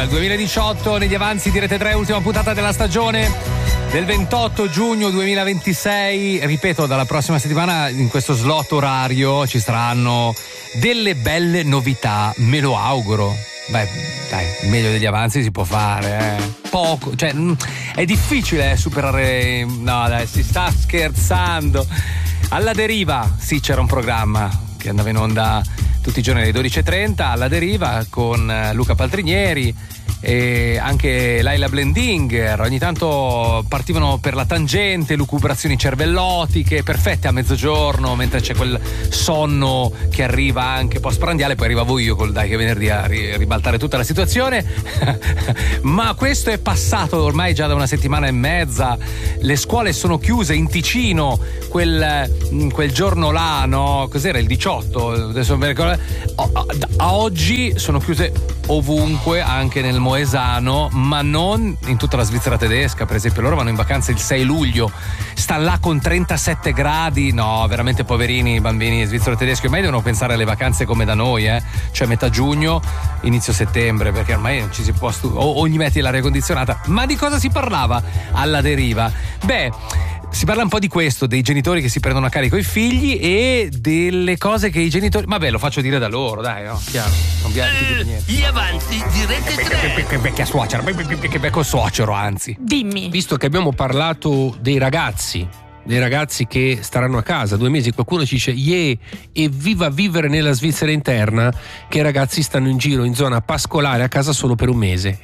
Era il 2018, negli avanzi di Rete 3, ultima puntata della stagione del 28 giugno 2026. Ripeto, dalla prossima settimana in questo slot orario ci saranno delle belle novità, me lo auguro. Beh, dai, meglio degli avanzi si può fare, poco, cioè è difficile superare. No, dai, si sta scherzando. Alla deriva, sì, c'era un programma che andava in onda tutti i giorni alle 12:30, Alla deriva, con Luca Paltrinieri e anche Laila Blendinger. Ogni tanto partivano per la tangente, lucubrazioni cervellotiche perfette a mezzogiorno, mentre c'è quel sonno che arriva anche postprandiale. Poi arrivavo io col Dai che venerdì a ribaltare tutta la situazione. Ma questo è passato ormai già da una settimana e mezza. Le scuole sono chiuse in Ticino quel giorno là, no? Cos'era, il 18? Adesso mi ricordo. A oggi sono chiuse ovunque, anche nel Moesano, ma non in tutta la Svizzera tedesca. Per esempio, loro vanno in vacanza il 6 luglio, stanno là con 37 gradi. No, veramente poverini i bambini svizzero-tedeschi. Ormai devono pensare alle vacanze come da noi, cioè metà giugno, inizio settembre, perché ormai non ci si può o gli metti l'aria condizionata. Ma di cosa si parlava alla deriva? Beh, si parla un po' di questo, dei genitori che si prendono a carico i figli e delle cose che i genitori... Vabbè, lo faccio dire da loro, dai, no? Chiaro, non piace niente. Gli avanzi di Rete 3. Che vecchia suocera, che vecchio suocero, anzi. Dimmi. Visto che abbiamo parlato dei ragazzi che staranno a casa 2 mesi, qualcuno ci dice evviva vivere nella Svizzera interna, che i ragazzi stanno in giro in zona pascolare a casa solo per un mese.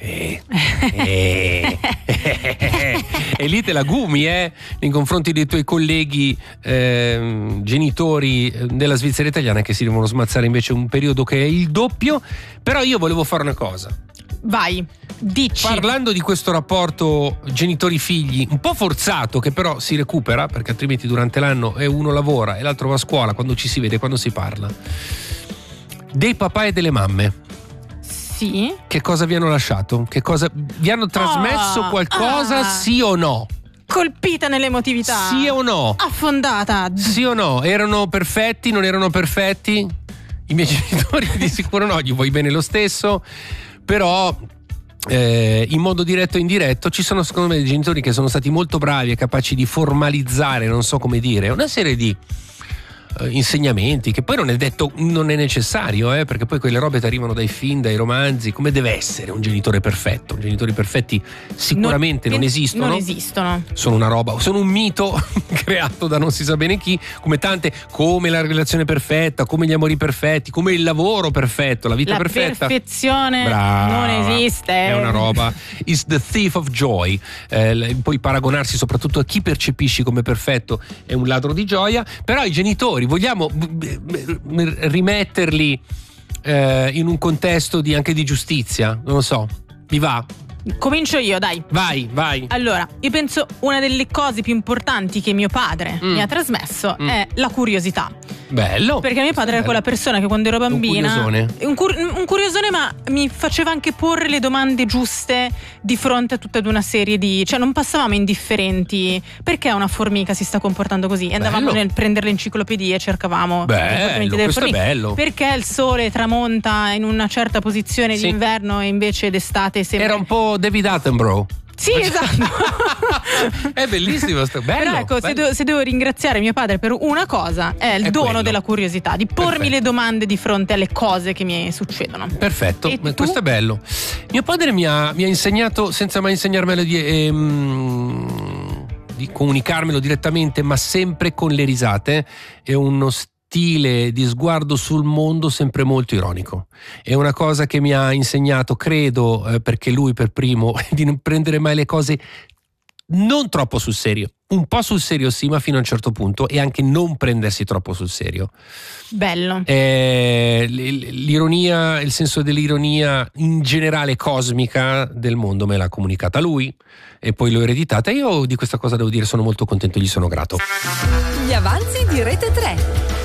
E lì te la gumi nei confronti dei tuoi colleghi genitori della Svizzera italiana, che si devono smazzare invece un periodo che è il doppio. Però io volevo fare una cosa. Vai, dici. Parlando di questo rapporto genitori-figli un po' forzato, che però si recupera, perché altrimenti durante l'anno uno lavora e l'altro va a scuola, quando ci si vede, quando si parla, dei papà e delle mamme. Sì. Che cosa vi hanno lasciato? Che cosa vi hanno trasmesso? Qualcosa, sì o no? Colpita nell'emotività. Sì o no? Affondata. Sì o no? Erano perfetti? Non erano perfetti? I miei genitori di sicuro no, gli vuoi bene lo stesso. Però in modo diretto e indiretto ci sono, secondo me, dei genitori che sono stati molto bravi e capaci di formalizzare, non so come dire, una serie di insegnamenti che poi non è detto, non è necessario, perché poi quelle robe ti arrivano dai film, dai romanzi. Come deve essere un genitore perfetto? I genitori perfetti sicuramente non esistono. Non esistono. Sono una roba, sono un mito creato da non si sa bene chi, come la relazione perfetta, come gli amori perfetti, come il lavoro perfetto, la vita perfetta. La perfezione non esiste. È una roba. Is the thief of joy. Poi paragonarsi soprattutto a chi percepisci come perfetto è un ladro di gioia. Però i genitori vogliamo rimetterli in un contesto anche di giustizia, non lo so, mi va? Comincio io, dai. Vai. Allora, io penso una delle cose più importanti che mio padre mi ha trasmesso è la curiosità. Bello. Perché mio padre era quella persona che quando ero bambina un curiosone, ma mi faceva anche porre le domande giuste di fronte a tutta una serie di... Cioè non passavamo indifferenti. Perché una formica si sta comportando così? E andavamo nel prendere le enciclopedie e cercavamo bello, questo è bello. Perché il sole tramonta in una certa posizione d'inverno e invece d'estate sembra... Era un po' David Attenborough. Sì, esatto. È bellissimo, bello. Però ecco, bello. Se devo ringraziare mio padre per una cosa, è il dono quello. della curiosità, di pormi le domande di fronte alle cose che mi succedono. Perfetto, questo è bello. Mio padre mi ha insegnato, senza mai insegnarmelo di comunicarmelo direttamente, ma sempre con le risate, è uno stile di sguardo sul mondo sempre molto ironico. È una cosa che mi ha insegnato, credo, perché lui per primo, di non prendere mai le cose non troppo sul serio. Un po' sul serio sì, ma fino a un certo punto, e anche non prendersi troppo sul serio. Bello. L'ironia, il senso dell'ironia in generale cosmica del mondo me l'ha comunicata lui e poi l'ho ereditata. Io di questa cosa devo dire sono molto contento, gli sono grato. Gli avanzi di Rete 3.